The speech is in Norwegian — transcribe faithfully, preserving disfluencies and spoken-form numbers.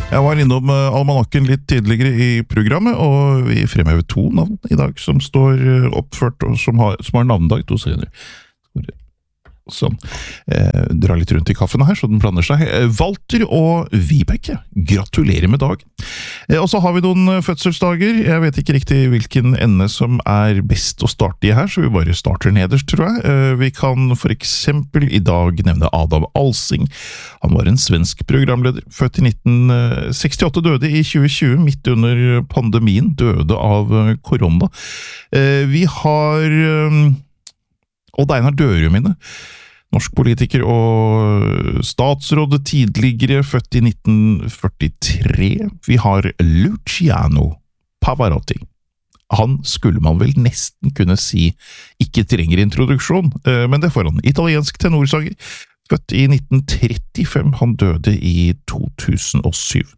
Jeg var innom uh, Almanakken litt tidligere i programmet, og vi fremhever to navn i dag som står uh, oppført, og som har, som har navndag, to senere. Sånn. Eh, drar litt rundt i kaffen her, så den blander seg. Eh, Walter og Vibeke, gratulerer med dag. Eh, og så har vi noen fødselsdager. Jeg vet ikke riktig hvilken ende som er best å starte i her, så vi bare starter nederst, tror jeg. Eh, vi kan for eksempel i dag nevne Adam Alsing. Han var en svensk programleder, født i nitten sekstiåtte, døde i tjue tjue, midt under pandemien, døde av korona. Eh, vi har eh, Odd Einar Dørumine, norsk politiker og statsråd tidligere, født i nitten førtitre. Vi har Luciano Pavarotti. Han skulle man vel nesten kunne si ikke trenger introduksjon, men det får han. Italiensk tenorsanger, født i nitten trettifem, han døde i to tusen og syv.